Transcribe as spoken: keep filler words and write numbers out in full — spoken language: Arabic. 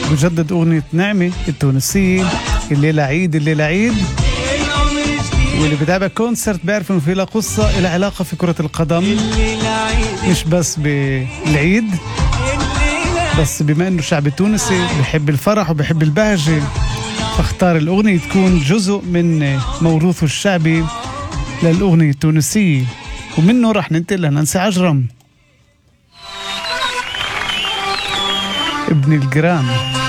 بجدد أغنية نعمة التونسية. الليلة عيد الليلة عيد، واللي بتابع كونسرت بيعرف إنه في لها قصة إلى علاقة في كرة القدم، مش بس بالعيد، بس بما إنه الشعب التونسي بيحب الفرح وبيحب البهجة، فاختار الأغنية تكون جزء من موروثه الشعبي للأغنية التونسية. ومنه رح ننتقل لنانسي عجرم ابن الجيران.